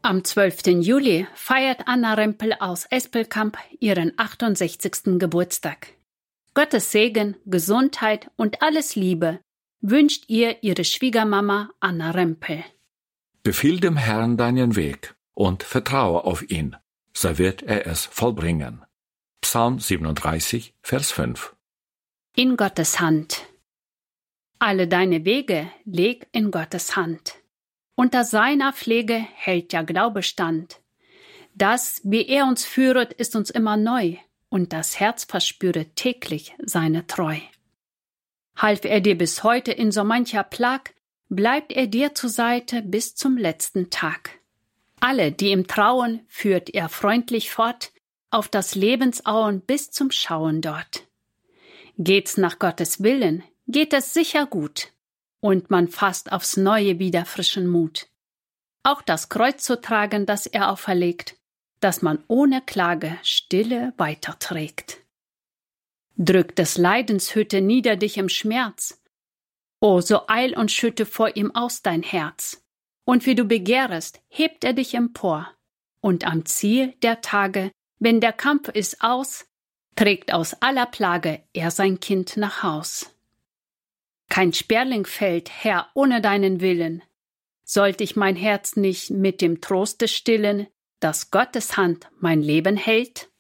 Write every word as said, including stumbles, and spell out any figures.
Am zwölften Juli feiert Anna Rempel aus Espelkamp ihren achtundsechzigsten Geburtstag. Gottes Segen, Gesundheit und alles Liebe wünscht ihr ihre Schwiegermama Anna Rempel. Befiehl dem Herrn deinen Weg und vertraue auf ihn, so wird er es vollbringen. Psalm siebenunddreißig, Vers fünf. In Gottes Hand. Alle deine Wege leg in Gottes Hand. Unter seiner Pflege hält ja Glaube stand. Das, wie er uns führet, ist uns immer neu, und das Herz verspüret täglich seine Treu. Half er dir bis heute in so mancher Plag, bleibt er dir zur Seite bis zum letzten Tag. Alle, die ihm trauen, führt er freundlich fort, auf das Lebensauen bis zum Schauen dort. Geht's nach Gottes Willen, geht es sicher gut, und man fasst aufs Neue wieder frischen Mut. Auch das Kreuz zu tragen, das er auferlegt, dass man ohne Klage stille weiterträgt. Drück des Leidens Hütte nieder dich im Schmerz. O, so eil und schütte vor ihm aus dein Herz. Und wie du begehrest, hebt er dich empor. Und am Ziel der Tage, wenn der Kampf ist aus, trägt aus aller Plage er sein Kind nach Haus. Kein Sperling fällt, Herr, ohne deinen Willen. Sollt ich mein Herz nicht mit dem Troste stillen, dass Gottes Hand mein Leben hält?